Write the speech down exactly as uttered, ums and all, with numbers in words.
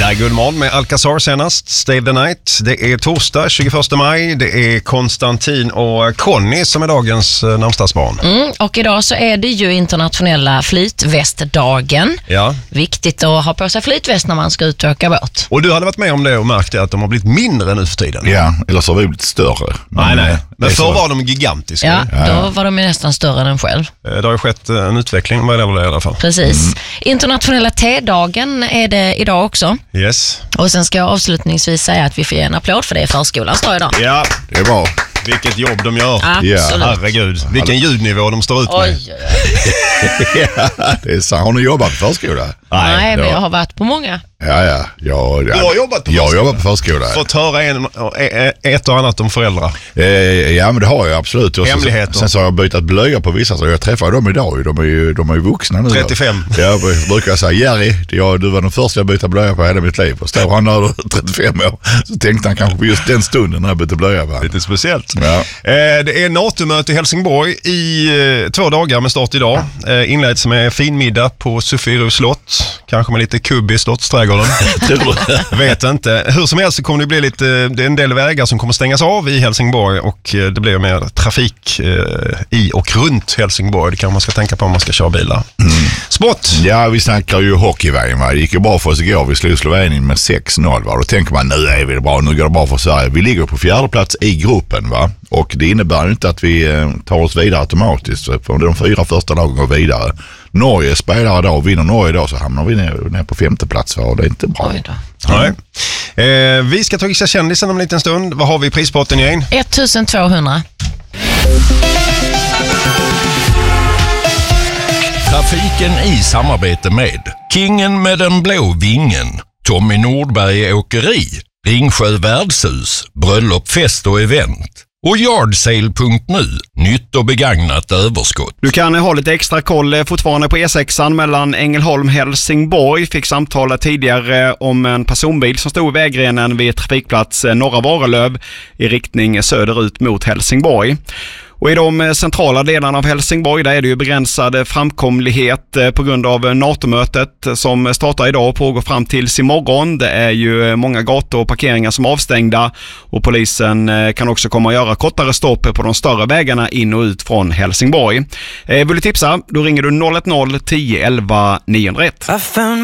Ja, god morgon med Alcazar senast, Stay the Night. Det är torsdag tjugoförsta maj, det är Konstantin och Conny som är dagens namnsdagsbarn. Mm, och idag så är det ju internationella flytvästdagen. Ja. Viktigt att ha på sig flytväst när man ska ut och åka båt. Och du hade varit med om det och märkt att de har blivit mindre nu för tiden. Ja, eller så har vi blivit större. Men, nej, nej. Men förr så. var de gigantiska. Ja, Ja. då var de ju nästan större än en själv. Det har ju skett en utveckling vad det gäller det i alla fall. Precis. Mm. Internationella tedagen är det idag också. Yes. Och sen ska jag avslutningsvis säga att vi får ge en applåd för det är förskolans dag idag. Ja, Det är bra. vilket jobb de gör. Absolut. Herregud, vilken ljudnivå de står ut med. Oj, oj, oj. Ja, det är så. Har ni jobbat på förskola? Nej, men ja. jag har varit på många. Ja, ja. Jag, Du har jobbat på Jag har förskola? jobbat på förskola. Fått höra en, ett och annat om föräldrar. Eh, ja, men det har jag absolut. Och Hemligheter. Sen, sen så har jag bytt blöjor på vissa, så jag träffar dem idag. De är ju, de är ju vuxna nu. trettiofem. Ja, jag brukar säga, Jerry, jag, du var den första jag bytte blöjor på hela mitt liv. Och står han där trettiofem år, så tänkte han kanske på just den stunden när jag bytte blöjor på. Lite speciellt. Ja. Eh, det är NATO-möte i Helsingborg i eh, två dagar med start idag. Eh, inleds med finmiddag på Sofiero slott. Kanske med lite kubb i slottsträdgården. Vet inte. Hur som helst så kommer det bli lite, det är en del vägar som kommer stängas av i Helsingborg och eh, det blir mer trafik eh, i och runt Helsingborg. Det kanske man ska tänka på om man ska köra bilar. Mm. Sport! Ja, vi snackar ju hockeyvägen, va. Det gick ju bra för oss igår. Vi slog Slovenien med sex noll, va. Då tänker man, nu är vi bra, nu går det bra för Sverige. Vi ligger på fjärde plats i gruppen, va. Och det innebär ju inte att vi eh, tar oss vidare automatiskt. För de fyra första lagen går vidare. Norge spelar idag och vinner Norge idag så hamnar vi ner, ner på femte plats, va. Och det är inte bra. Oj då. Nej. Eh, vi ska ta gissa kändisen om en liten stund. Vad har vi i prispotten igen? ettusentvåhundra. Trafiken i samarbete med Kingen med den blå vingen, Tommy Nordberg Åkeri, Ringsjö Värdshus, Bröllop, fest och event och Yardsale punkt nu, nytt och begagnat överskott. Du kan ha lite extra koll fortfarande på E sexan mellan Ängelholm och Helsingborg. Fick samtala tidigare om en personbil som stod i vägrenen vid trafikplats Norra Varelöv i riktning söderut mot Helsingborg. Och i de centrala delarna av Helsingborg där är det ju begränsad framkomlighet på grund av NATO-mötet som startar idag och pågår fram tills imorgon. Det är ju många gator och parkeringar som är avstängda och polisen kan också komma att göra kortare stopp på de större vägarna in och ut från Helsingborg. Vill du tipsa? Då ringer du noll ett noll tio elva niohundraett.